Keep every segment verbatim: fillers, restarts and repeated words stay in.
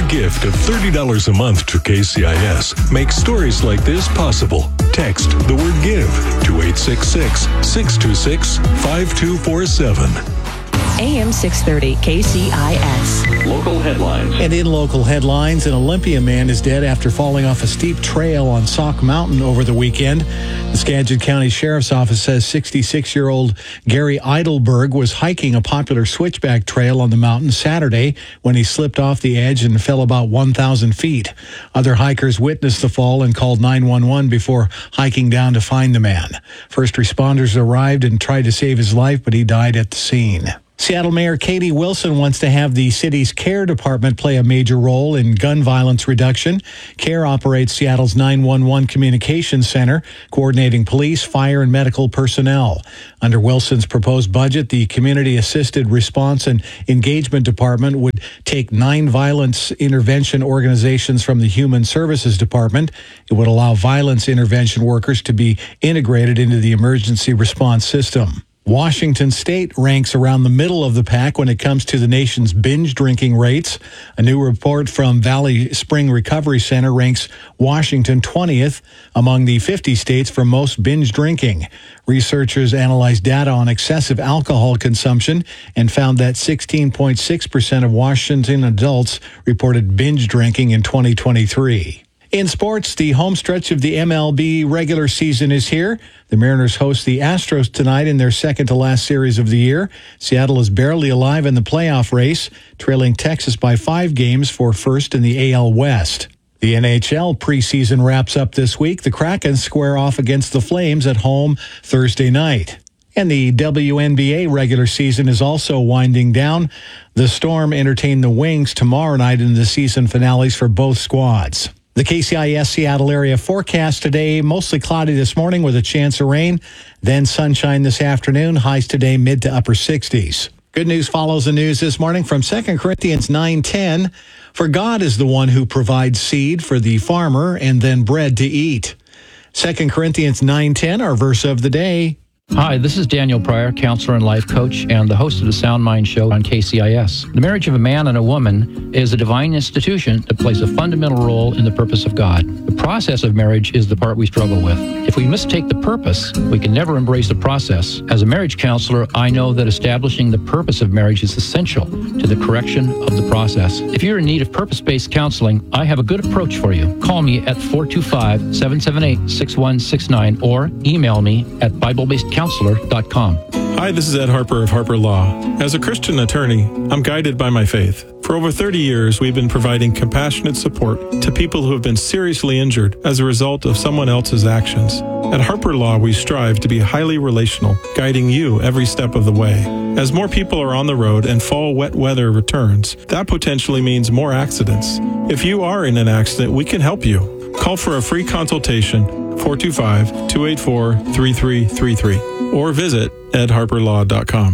gift of thirty dollars a month to K C I S makes stories like this possible. Text the word GIVE to eight six six, six two six, five two four seven. A M six thirty K C I S. Local headlines. And in local headlines, an Olympia man is dead after falling off a steep trail on Sauk Mountain over the weekend. The Skagit County Sheriff's Office says sixty-six-year-old Gary Eidelberg was hiking a popular switchback trail on the mountain Saturday when he slipped off the edge and fell about one thousand feet. Other hikers witnessed the fall and called nine one one before hiking down to find the man. First responders arrived and tried to save his life, but he died at the scene. Seattle Mayor Katie Wilson wants to have the city's CARE department play a major role in gun violence reduction. CARE operates Seattle's nine one one communications center, coordinating police, fire, and medical personnel. Under Wilson's proposed budget, the Community Assisted Response and Engagement Department would take nine violence intervention organizations from the Human Services Department. It would allow violence intervention workers to be integrated into the emergency response system. Washington State ranks around the middle of the pack when it comes to the nation's binge drinking rates. A new report from Valley Spring Recovery Center ranks Washington twentieth among the fifty states for most binge drinking. Researchers analyzed data on excessive alcohol consumption and found that sixteen point six percent of Washington adults reported binge drinking in twenty twenty-three. In sports, the home stretch of the M L B regular season is here. The Mariners host the Astros tonight in their second-to-last series of the year. Seattle is barely alive in the playoff race, trailing Texas by five games for first in the A L West. The N H L preseason wraps up this week. The Kraken square off against the Flames at home Thursday night. And the W N B A regular season is also winding down. The Storm entertain the Wings tomorrow night in the season finales for both squads. The K C I S Seattle area forecast today, mostly cloudy this morning with a chance of rain, then sunshine this afternoon, highs today mid to upper sixties. Good news follows the news this morning from Second Corinthians nine ten. For God is the one who provides seed for the farmer and then bread to eat. Second Corinthians nine ten, our verse of the day. Hi, this is Daniel Pryor, counselor and life coach, and the host of the Sound Mind Show on K C I S. The marriage of a man and a woman is a divine institution that plays a fundamental role in the purpose of God. The process of marriage is the part we struggle with. If we mistake the purpose, we can never embrace the process. As a marriage counselor, I know that establishing the purpose of marriage is essential to the correction of the process. If you're in need of purpose-based counseling, I have a good approach for you. Call me at four two five, seven seven eight, six one six nine or email me at bible based counselor dot com. Hi, this is Ed Harper of Harper Law. As a Christian attorney, I'm guided by my faith. For over thirty years, we've been providing compassionate support to people who have been seriously injured as a result of someone else's actions. At Harper Law, we strive to be highly relational, guiding you every step of the way. As more people are on the road and fall wet weather returns, that potentially means more accidents. If you are in an accident, we can help you. Call for a free consultation, four two five, two eight four, three three three three, or visit ed harper law dot com.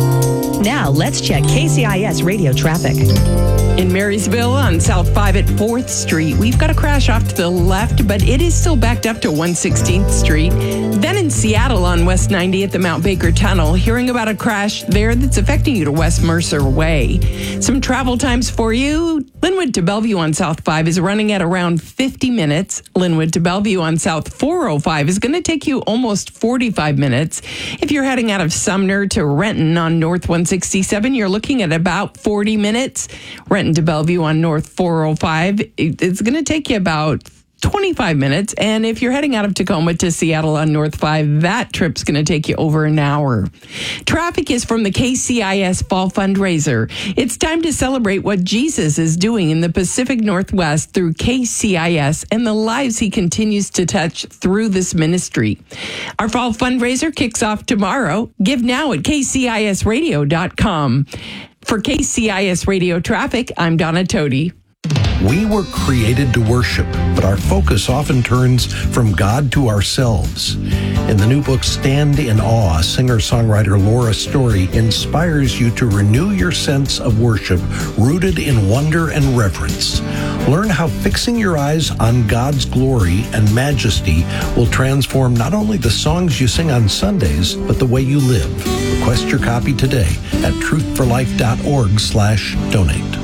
Now let's check K C I S radio traffic. In Marysville on South five at fourth Street, we've got a crash off to the left, but it is still backed up to one sixteenth Street. Then in Seattle on West ninety at the Mount Baker Tunnel, hearing about a crash there that's affecting you to West Mercer Way. Some travel times for you. Linwood to Bellevue on South five is running at around fifty minutes. Linwood to Bellevue on South four oh five is going to take you almost forty-five minutes. If you're heading out of Sumner to Renton on North one sixty-seven, you're looking at about forty minutes. Renton to Bellevue on North four oh five, it's going to take you about twenty-five minutes. And if you're heading out of Tacoma to Seattle on North five, that trip's going to take you over an hour. Traffic is from the K C I S Fall Fundraiser. It's time to celebrate what Jesus is doing in the Pacific Northwest through K C I S and the lives he continues to touch through this ministry. Our Fall Fundraiser kicks off tomorrow. Give now at k c i s radio dot com. For K C I S Radio Traffic, I'm Donna Toti. We were created to worship, but our focus often turns from God to ourselves. In the new book, Stand in Awe, singer-songwriter Laura Story inspires you to renew your sense of worship rooted in wonder and reverence. Learn how fixing your eyes on God's glory and majesty will transform not only the songs you sing on Sundays, but the way you live. Request your copy today at truth for life dot org slash donate.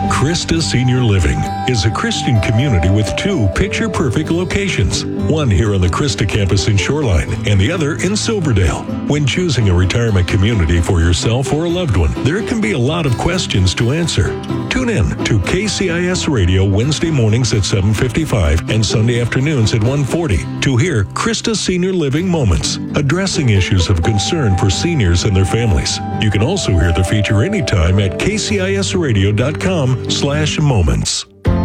Christa Senior Living is a Christian community with two picture-perfect locations, one here on the Christa campus in Shoreline and the other in Silverdale. When choosing a retirement community for yourself or a loved one, there can be a lot of questions to answer. Tune in to K C I S Radio Wednesday mornings at seven fifty-five and Sunday afternoons at one forty to hear Christa Senior Living Moments, addressing issues of concern for seniors and their families. You can also hear the feature anytime at k c i s radio dot com slash moments.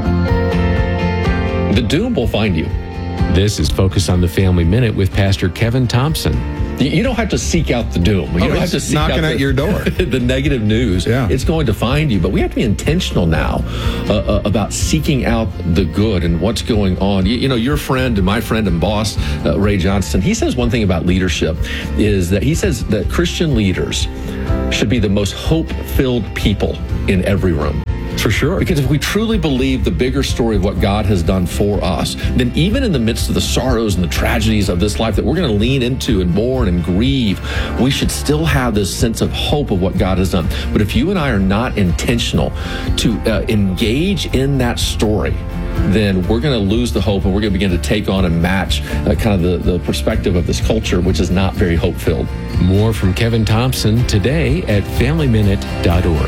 The doom will find you. This is Focus on the Family Minute with Pastor Kevin Thompson. You don't have to seek out the doom. You oh, don't have to seek knocking out at the, your door. the negative news. Yeah. It's going to find you. But we have to be intentional now uh, uh, about seeking out the good and what's going on. You, you know, your friend and my friend and boss, uh, Ray Johnston, he says one thing about leadership is that he says that Christian leaders should be the most hope-filled people in every room. For sure. Because if we truly believe the bigger story of what God has done for us, then even in the midst of the sorrows and the tragedies of this life that we're going to lean into and mourn and grieve, we should still have this sense of hope of what God has done. But if you and I are not intentional to uh, engage in that story, then we're going to lose the hope and we're going to begin to take on and match uh, kind of the, the perspective of this culture, which is not very hope-filled. More from Kevin Thompson today at family minute dot org.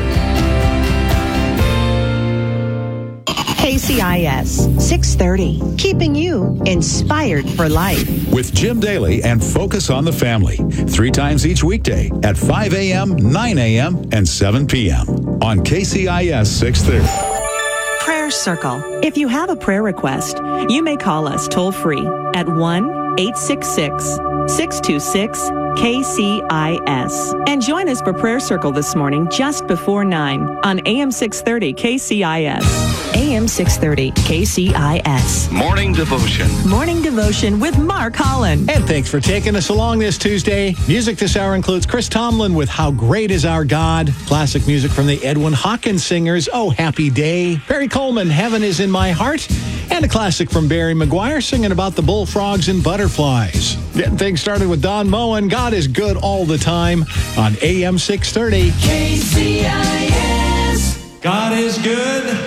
K C I S six thirty, keeping you inspired for life. With Jim Daly and Focus on the Family, three times each weekday at five a.m., nine a.m., and seven p.m. on K C I S six thirty. Prayer Circle. If you have a prayer request, you may call us toll free at one eight six six, six two six, K C I S. And join us for Prayer Circle this morning just before nine on A M six thirty K C I S. A M six thirty K C I S. Morning Devotion. Morning Devotion with Mark Holland. And thanks for taking us along this Tuesday. Music this hour includes Chris Tomlin with How Great Is Our God. Classic music from the Edwin Hawkins Singers, Oh Happy Day. Perry Coleman, Heaven Is in My Heart. And a classic from Barry McGuire singing about the bullfrogs and butterflies. Getting things started with Don Moen, God is Good All the Time on A M six thirty. K C I S. God is good